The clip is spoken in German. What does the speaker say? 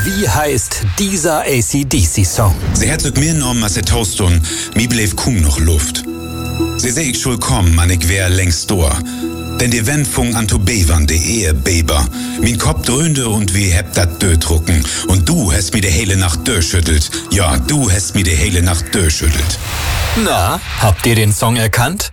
Wie heißt dieser AC/DC-Song? Sie hat mir genommen, als Toast und mir bleef kaum noch Luft. Sie seh ich schon kommen, man ich wär längst door. Denn die Wend fung an zu bevern, die Ehebeber. Mein Kopf dröhnte und wie hebt dat Dödrucken. Und du hast mir die hele Nacht durchschüttelt. Ja, du hast mir die hele Nacht durchschüttelt. Na, habt ihr den Song erkannt?